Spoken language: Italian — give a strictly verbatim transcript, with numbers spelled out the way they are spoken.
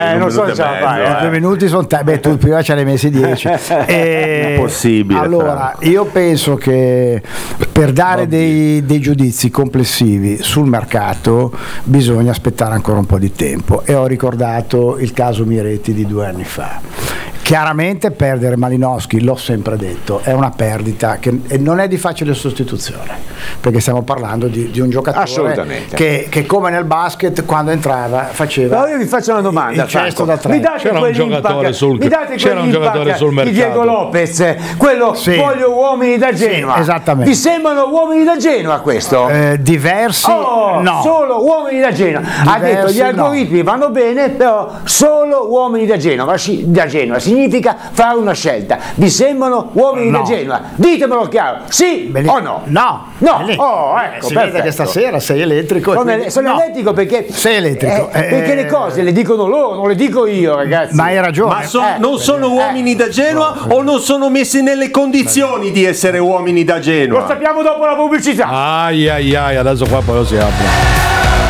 Eh, non so se ce la fai. Eh. Due minuti sono te- beh, tu prima ce ne hai messi dieci. E, Impossibile. allora, io penso che per dare dei, dei giudizi complessivi sul mercato bisogna aspettare ancora un po' di tempo. E ho ricordato il caso Miretti di due anni fa. Chiaramente perdere Malinowski, l'ho sempre detto, è una perdita che e non è di facile sostituzione, perché stiamo parlando di, di un giocatore che, che come nel basket quando entrava faceva. No, io vi faccio una domanda. Il cesto da tre. Mi date C'era un giocatore sul, mi date c'era un giocatore sul mercato di Diego Lopez, quello Sì. voglio uomini da Genova. Sì, esattamente. Vi sembrano uomini da Genova questo? Eh, diversi Oh, no. solo uomini da Genova. Ha Diversi, detto gli algoritmi no. vanno bene, però solo uomini da Genova. Da Genova significa fare una scelta. Vi sembrano uomini No. da Genova? Ditemelo chiaro, sì Beh, o no? No, No, Beh, oh, eh, ecco, si vede perfetto. che stasera sei elettrico. e Sono, quindi- sono no. elettrico perché, Sei elettrico. eh, perché Eh, le cose le dicono loro, non le dico io, ragazzi. Ma hai ragione. Ma so- Eh, non sono uomini da Genova o non sono messi nelle condizioni di essere uomini da Lo Genova? sappiamo dopo la pubblicità. Ai ai ai, adesso qua poi lo si apre.